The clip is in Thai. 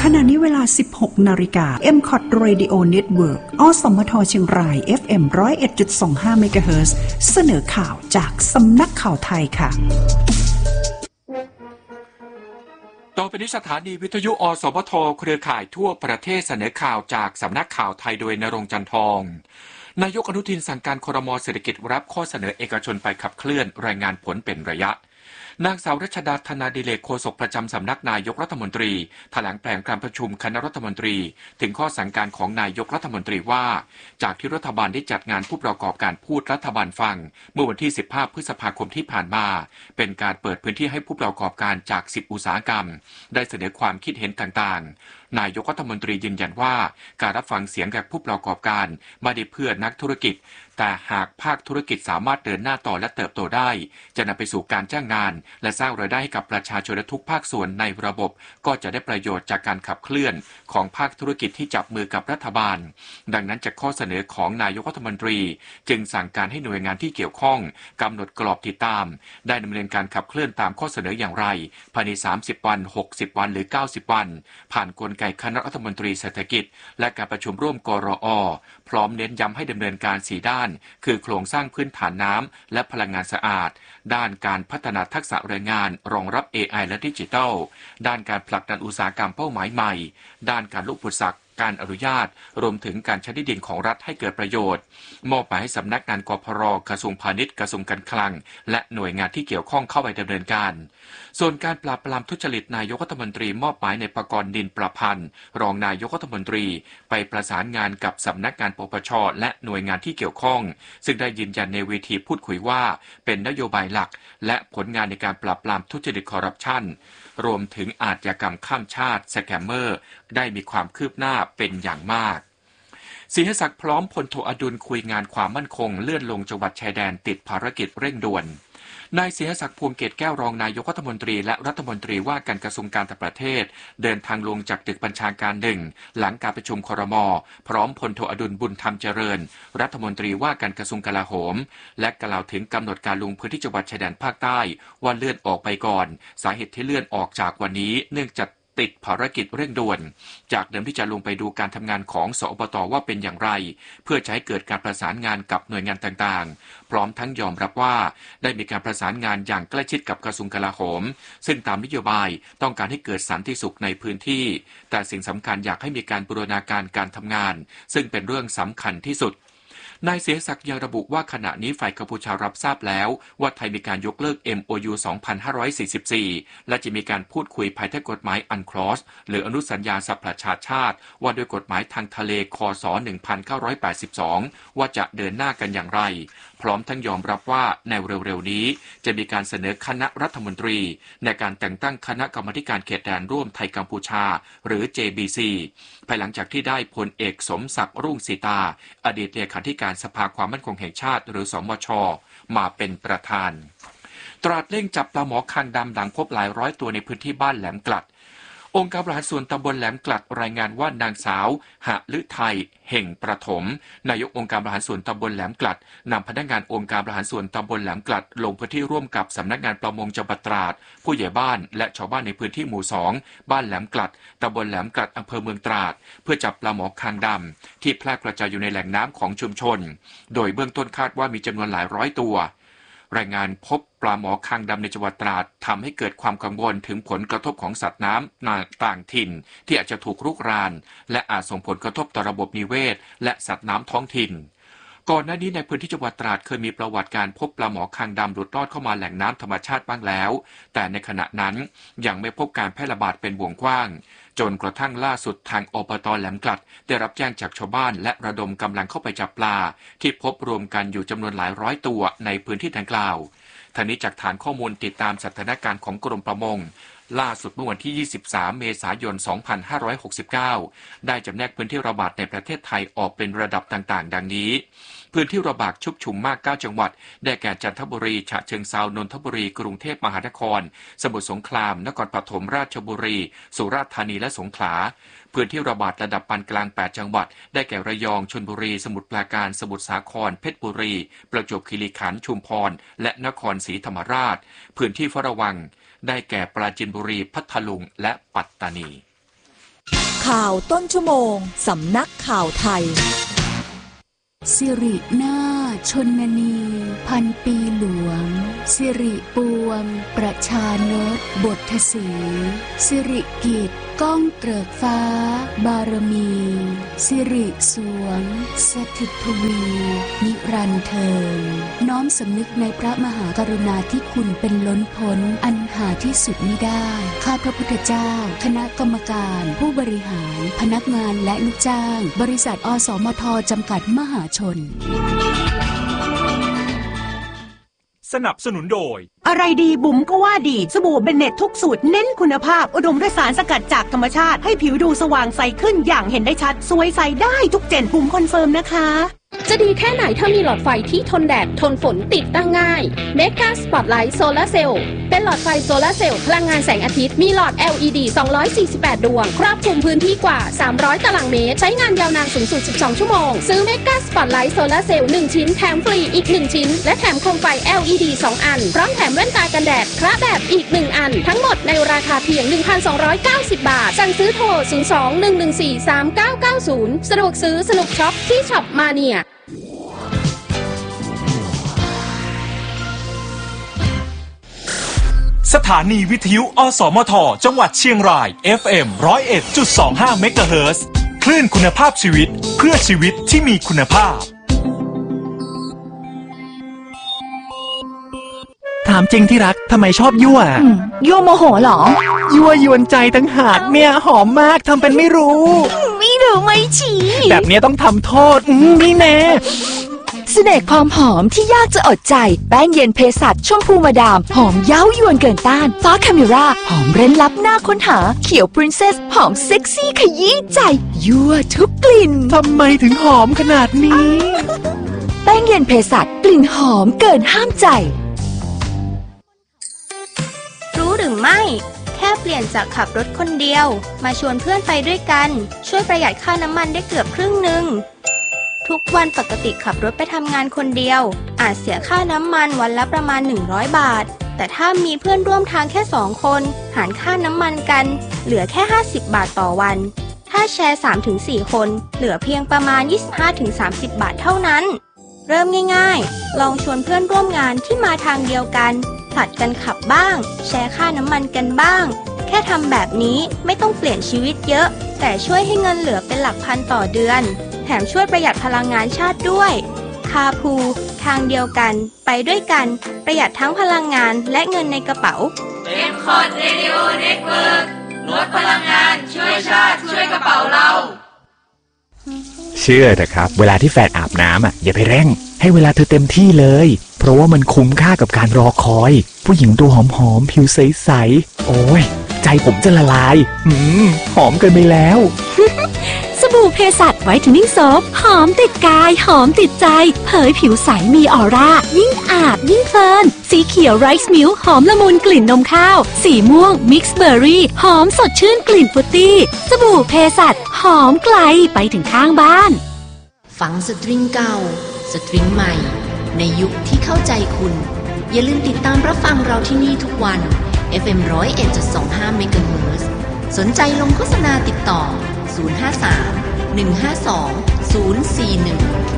ขณะนี้เวลา 16 นาฬิกา MCOT Radio Network อสมทเชียงราย FM 101.25 เมกะเฮิรตซ์เสนอข่าวจากสำนักข่าวไทยค่ะต่อไปนี้สถานีวิทยุอสมทเครือข่ายทั่วประเทศเสนอข่าวจากสำนักข่าวไทยโดยณรงค์ จันทองนายกอนุทินสั่งการครม.เศรษฐกิจรับข้อเสนอเอกชนไปขับเคลื่อนรายงานผลเป็นระยะนางสาวรัชดา ธนาดิเรก โฆษกประจำสำนักนายกรัฐมนตรีแถลงแผนการประชุมคณะรัฐมนตรีถึงข้อสั่งการของนายกรัฐมนตรีว่าจากที่รัฐบาลได้จัดงานผู้ประกอบการพูดรัฐบาลฟังเมื่อวันที่ 15 พฤษภาคมที่ผ่านมาเป็นการเปิดพื้นที่ให้ผู้ประกอบการจาก 10 อุตสาหกรรมได้เสนอความคิดเห็นต่างๆนายกรัฐมนตรียืนยันว่าการรับฟังเสียงจากผู้ประกอบการไม่ได้เพื่อนักธุรกิจแต่หากภาคธุรกิจสามารถเดินหน้าต่อและเติบโตได้จะนำไปสู่การจ้างงานและสร้างรายได้ให้กับประชาชนและทุกภาคส่วนในระบบก็จะได้ประโยชน์จากการขับเคลื่อนของภาคธุรกิจที่จับมือกับรัฐบาลดังนั้นจากข้อเสนอของนายกรัฐมนตรีจึงสั่งการให้หน่วยงานที่เกี่ยวข้องกำหนดกรอบติดตามได้ดำเนินการขับเคลื่อนตามข้อเสนออย่างไรภายใน30 วัน60 วันหรือ90 วันผ่านกลไกคณะรัฐมนตรีเศรษฐกิจและการประชุมร่วมกรอ.พร้อมเน้นย้ำให้ดำเนินการ4ด้านคือโครงสร้างพื้นฐานน้ำและพลังงานสะอาดด้านการพัฒนาทักษะแรงงานรองรับ AI และดิจิทัลด้านการผลักดันอุตสาหกรรมเป้าหมายใหม่ด้านการลดอุปสรรคการอนุญาตรวมถึงการใช้ที่ดินของรัฐให้เกิดประโยชน์มอบหมายให้สำนักงานกพร.กระทรวงพาณิชย์กระทรวงการคลังและหน่วยงานที่เกี่ยวข้องเข้าไปดำเนินการส่วนการปราบปรามทุจริตนายกรัฐมนตรีมอบหมายในปกรณ์ดินประพันธ์รองนายกรัฐมนตรีไปประสานงานกับสำนักงานปปช.และหน่วยงานที่เกี่ยวข้องซึ่งได้ยืนยันในเวทีพูดคุยว่าเป็นนโยบายหลักและผลงานในการปราบปรามทุจริตคอร์รัปชันรวมถึงอาชญากรรมข้ามชาติสแกมเมอร์ได้มีความคืบหน้าเป็นอย่างมากศรีหศักดิ์พร้อมพลโทอดุลคุยงานความมั่นคงเลื่อนลงจังหวัดชายแดนติดภารกิจเร่งด่วนนายศรีหศักดิ์ภูมิเกตแก้วรองนายกรัฐมนตรีและรัฐมนตรีว่าการกระทรวงการต่างประเทศเดินทางลงจากตึกบัญชาการหนึ่งหลังการประชุมครม.พร้อมพลโทอดุลบุญธรรมเจริญรัฐมนตรีว่าการกระทรวงกลาโหมและกล่าวถึงกำหนดการลงพื้นที่จังหวัดชายแดนภาคใต้ว่าเลื่อนออกไปก่อนสาเหตุที่เลื่อนออกจากวันนี้เนื่องจากติดภารกิจเร่งด่วนจากเดิมที่จะลงไปดูการทำงานของสอบต.ว่าเป็นอย่างไรเพื่อใช้เกิดการประสานงานกับหน่วยงานต่างๆพร้อมทั้งยอมรับว่าได้มีการประสานงานอย่างใกล้ชิดกับกระทรวงกลาโหมซึ่งตามนโยบายต้องการให้เกิดสันติสุขในพื้นที่แต่สิ่งสำคัญอยากให้มีการบูรณาการการทำงานซึ่งเป็นเรื่องสำคัญที่สุดนายเสศักดิ์ยังระบุว่าขณะนี้ฝ่ายกัมพูชารับทราบแล้วว่าไทยมีการยกเลิก MOU 2544 และจะมีการพูดคุยภายใต้กฎหมาย UNCLOS หรืออนุสัญญาสหประชาชาติว่าด้วยกฎหมายทางทะเลคศ 1982 ว่าจะเดินหน้ากันอย่างไรพร้อมทั้งยอมรับว่าในเร็วๆนี้จะมีการเสนอคณะรัฐมนตรีในการแต่งตั้งคณะกรรมาการเขตแดนร่วมไทยกัมพูชาหรือ JBC ภายหลังจากที่ได้พลเอกสมศักดิ์รุ่งสีตาอดีตเลขาธิการสภาความมั่นคงแห่งชาติหรือสมช.มาเป็นประธานตราดเร่งจับปลาหมอคางดำหลังพบหลายร้อยตัวในพื้นที่บ้านแหลมกลัดองค์การบริหารส่วนตำบลแหลมกลัดรายงานว่านางสาวหฤทัยเห่งประถมนายกองค์การบริหารส่วนตำบลแหลมกลัดนำพนักงานองค์การบริหารส่วนตำบลแหลมกลัดลงพื้นที่ร่วมกับสำนักงานประมงจังหวัดตราดผู้ใหญ่บ้านและชาวบ้านในพื้นที่หมู่2บ้านแหลมกลัดตำบลแหลมกลัดอำเภอเมืองตราดเพื่อจับปลาหมอคางดำที่แพร่กระจายอยู่ในแหล่งน้ำของชุมชนโดยเบื้องต้นคาดว่ามีจำนวนหลายร้อยตัวรายงานพบปลาหมอคางดำในจังหวัดตราดทำให้เกิดความกังวลถึงผลกระทบของสัตว์น้ำต่างถิ่นที่อาจจะถูกรุกรานและอาจส่งผลกระทบต่อระบบนิเวศและสัตว์น้ำท้องถิ่นก่อนหน้านี้ในพื้นที่จังหวัดตราดเคยมีประวัติการพบปลาหมอคางดำหลุดรอดเข้ามาแหล่งน้ำธรรมชาติบ้างแล้วแต่ในขณะนั้นยังไม่พบการแพร่ระบาดเป็นวงกว้างจนกระทั่งล่าสุดทางอบต.แหลมกลัดได้รับแจ้งจากชาวบ้านและระดมกำลังเข้าไปจับปลาที่พบรวมกันอยู่จำนวนหลายร้อยตัวในพื้นที่ดังกล่าวทางนี้จากฐานข้อมูลติดตามสถานการณ์ของกรมประมงล่าสุดเมื่อวันที่ 23 เมษายน 2569 ได้จำแนกพื้นที่ระบาดในประเทศไทยออกเป็นระดับต่างๆดังนี้พื้นที่ระบาดชุกชุมมาก 9 จังหวัดได้แก่จันทบุรีฉะเชิงเทรานนทบุรีกรุงเทพมหานครสมุทรสงครามนครปฐมราชบุรีสุราษฎร์ธานีและสงขลาพื้นที่ระบาดระดับปานกลาง 8 จังหวัดได้แก่ระยองชลบุรีสมุทรปราการสมุทรสาครเพชรบุรีประจวบคีรีขันธ์ชุมพรและนครศรีธรรมราชพื้นที่เฝ้าระวังได้แก่ปราจีนบุรีพัทลุงและปัตตานีข่าวต้นชั่วโมงสำนักข่าวไทยสิรินาถชนนีพันปีหลวงสิริปวงประชานตบทสีสิริกิจก้องเกริกฟ้าบารมีสิริสวงสถิตทวีนิรันดร์เทินน้อมสำนึกในพระมหากรุณาธิคุณเป็นล้นพ้นอันหาที่สุดมิได้ข้าพระพุทธเจ้าคณะกรรมการผู้บริหารพนักงานและลูกจ้างบริษัทอสมทจำกัดมหาชนสนับสนุนโดยอะไรดีบุ๋มก็ว่าดีสบู่เบนเน็ตทุกสูตรเน้นคุณภาพอุดมด้วยสารสกัดจากธรรมชาติให้ผิวดูสว่างใสขึ้นอย่างเห็นได้ชัดสวยใสได้ทุกเจนบุ๋มคอนเฟิร์มนะคะจะดีแค่ไหนถ้ามีหลอดไฟที่ทนแดดทนฝนติดตั้งง่าย Mega Spotlight Solar Cell เป็นหลอดไฟโซลาร์เซลล์พลังงานแสงอาทิตย์มีหลอด LED 248 ดวงครอบคลุมพื้นที่กว่า300ตารางเมตรใช้งานยาวนานสูงสุด12ชั่วโมงซื้อ Mega Spotlight Solar Cell 1 ชิ้นแถมฟรีอีก1ชิ้นและแถมโคมไฟ LED 2 อันพร้อมแถมแว่นตากันแดดคระแบบอีก1อันทั้งหมดในราคาเพียง 1,290 บาทสั่งซื้อโทร 02-114-3990 สะดวกซื้อสนุกช็อปที่ช็อปมาเนียสถานีวิทยุอสมทจังหวัดเชียงราย FM 101.25 เมกะเฮิรตซ์คลื่นคุณภาพชีวิตเพื่อชีวิตที่มีคุณภาพถามจริงที่รักทำไมชอบยั่วยั่วโมโหเหรอยั่วยวนใจตั้งหากเนี่ยหอมมากทำเป็นไม่รู้ไม่ชี้แบบนี้ต้องทำโทษนี่แน่เสน่ห์ความหอมที่ยากจะอดใจแป้งเย็นเภสัชชมพูมาดามหอมเย้ายวนเกินต้านฟ้าคาเมราหอมเร้นลับน่าค้นหาเขียวปรินเซสหอมเซ็กซี่ขยี้ใจยั่วทุกกลิ่นทำไมถึงหอมขนาดนี้แป้งเย็นเภสัชกลิ่นหอมเกินห้ามใจรู้หรือไม่แค่เปลี่ยนจากขับรถคนเดียวมาชวนเพื่อนไปด้วยกันช่วยประหยัดค่าน้ำมันได้เกือบครึ่งนึงทุกวันปกติขับรถไปทำงานคนเดียวอาจเสียค่าน้ำมันวันละประมาณ100 บาทแต่ถ้ามีเพื่อนร่วมทางแค่2 คนหารค่าน้ำมันกันเหลือแค่50 บาทต่อวันถ้าแชร์ 3-4 คนเหลือเพียงประมาณ 25-30 บาทเท่านั้นเริ่มง่ายๆลองชวนเพื่อนร่วมงานที่มาทางเดียวกันผลัดกันขับบ้างแชร์ค่าน้ำมันกันบ้างแค่ทำแบบนี้ไม่ต้องเปลี่ยนชีวิตเยอะแต่ช่วยให้เงินเหลือเป็นหลักพันต่อเดือนแถมช่วยประหยัดพลังงานชาติด้วยคาพูทางเดียวกันไปด้วยกันประหยัดทั้งพลังงานและเงินในกระเป๋า M-Cod Radio Network ลดพลังงานช่วยชาติช่วยกระเป๋าเราเชื่อเถอะครับเวลาที่แฟนอาบน้ำอย่าไปเร่งให้เวลาเธอเต็มที่เลยเพราะว่ามันคุ้มค่ากับการรอคอยผู้หญิงตัวหอมๆผิวใสๆโอ้ยใจผมจะละลายหอมเกินไปแล้วสบู่เภสัชไวท์เทนนิ่งโซฟหอมติดกายหอมติดใจเผยผิวใสมีออร่ายิ่งอาบยิ่งเพลินสีเขียวไรซ์มิลค์หอมละมุนกลิ่นนมข้าวสีม่วงมิกซ์เบอร์รี่หอมสดชื่นกลิ่นฟรุตตี้สบู่เภสัชหอมไกลไปถึงข้างบ้านฝังสตริงเก่าสตริงใหม่ในยุคที่เข้าใจคุณอย่าลืมติดตามรับฟังเราที่นี่ทุกวัน FM 101.25 เมกะเฮิรตซ์สนใจลงโฆษณาติดต่อ053 152 041